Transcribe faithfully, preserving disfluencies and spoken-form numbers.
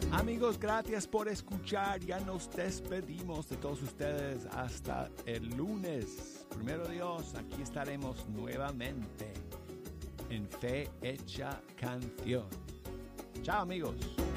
Amigos, gracias por escuchar. Ya nos despedimos de todos ustedes hasta el lunes. Primero Dios, aquí estaremos nuevamente en Fe Hecha Canción. Chao, amigos.